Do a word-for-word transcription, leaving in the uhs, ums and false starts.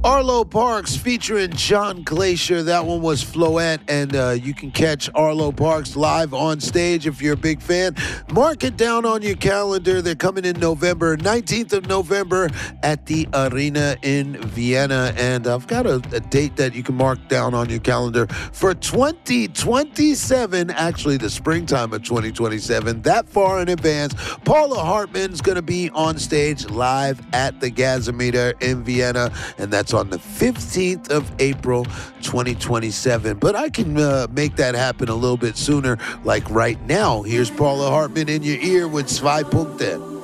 Arlo Parks featuring John Glacier. That one was Floette, and uh, you can catch Arlo Parks live on stage if you're a big fan. Mark it down on your calendar. They're coming in November, nineteenth of November at the Arena in Vienna. And I've got a, a date that you can mark down on your calendar for twenty twenty-seven, actually the springtime of twenty twenty-seven, that far in advance. Paula Hartman's going to be on stage live at the Gasometer in Vienna, and that's on the fifteenth of April, twenty twenty-seven. But I can uh, make that happen a little bit sooner, like right now. Here's Paula Hartman in your ear with Zwei Punkte.